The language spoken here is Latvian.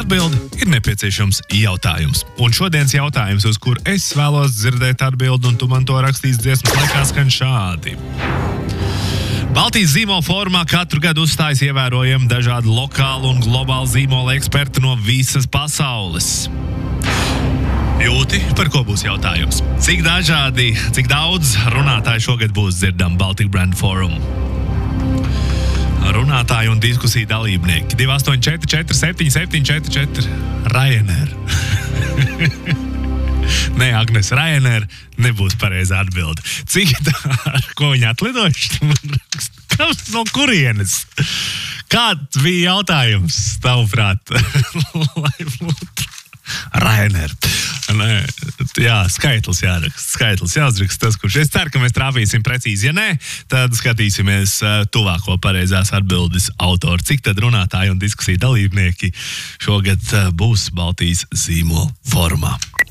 atbildi, ir nepieciešams jautājums. Un šodienas jautājums, uz kur es vēlos dzirdēt atbildi, un tu man to rakstīs dziesmas laikā, skan šādi. Baltijas zīmola fórumā katru gadu uzstājas ievērojami dažādi lokāli un globāli zīmola eksperti no visas pasaules. Jūti, par ko būs jautājums? Cik daudz runātāju šogad būs dzirdami Baltic Brand Forum? Runātāji un diskusiju dalībnieki 284 47 44 Ryanair. Nē, Agnes, Ryanair nebūs pareizā atbilde. Ko viņi atlidojuši? No kurienes? Kāds bija jautājums, tavuprāt? Lai būtu Ryanair. Nē, jā, skaitlis jāuzraksta tas, kurš. Es ceru, ka mēs trāpīsim precīzi. Ja nē, tad skatīsimies tuvāko pareizās atbildes autoru. Cik tad runātāji un diskusiju dalībnieki šogad būs Baltijas zīmola fórumā?